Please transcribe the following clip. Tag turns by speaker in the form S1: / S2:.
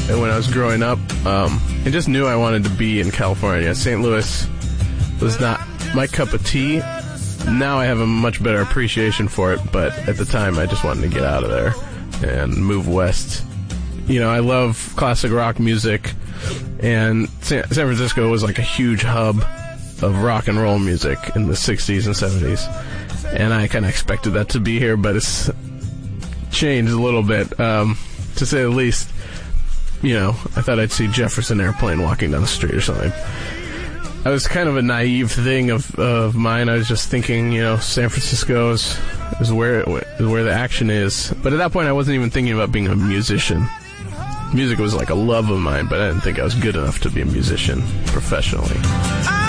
S1: when I was growing up. I just knew I wanted to be in California. St. Louis was not my cup of tea. Now I have a much better appreciation for it, but at the time I just wanted to get out of there and move west. You know, I love classic rock music, and San Francisco was like a huge hub of rock and roll music in the 60s and 70s. And I kind of expected that to be here, but it's changed a little bit, to say the least. You know, I thought I'd see Jefferson Airplane walking down the street or something. I was kind of a naive thing of mine. I was just thinking, you know, San Francisco is where the action is. But at that point, I wasn't even thinking about being a musician. Music was like a love of mine, but I didn't think I was good enough to be a musician professionally.